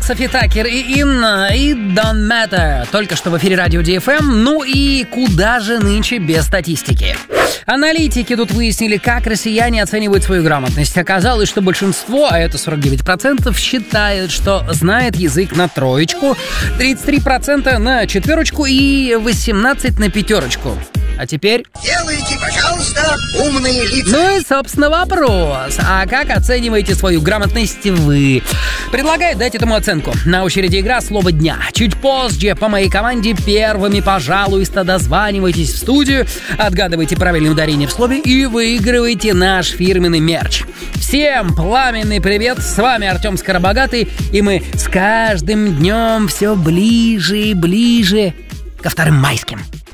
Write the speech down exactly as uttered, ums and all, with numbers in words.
Софи Таккер и Инна, и Don't Matter. Только что в эфире Радио Ди Эф Эм. Ну и куда же нынче без статистики? Аналитики тут выяснили, как россияне оценивают свою грамотность. Оказалось, что большинство, а это сорок девять процентов, считает, что знает язык на троечку, тридцать три процента на четверочку и восемнадцать процентов на пятерочку. А теперь... Делайте, пожалуйста, умные лица. Ну и, собственно, вопрос. А как оцениваете свою грамотность вы? Предлагаю дать этому оценку. На очереди игра «Слово дня». Чуть позже по моей команде первыми, пожалуйста, дозванивайтесь в студию, отгадывайте правильное ударение в слове и выигрывайте наш фирменный мерч. Всем пламенный привет, с вами Артем Скоробогатый, и мы с каждым днем все ближе и ближе ко вторым майским.